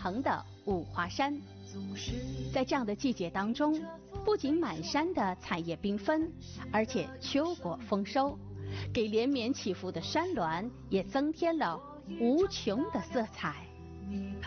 成的五华山。在这样的季节当中，不仅满山的彩叶缤纷，而且秋果丰收，给连绵起伏的山峦也增添了无穷的色彩。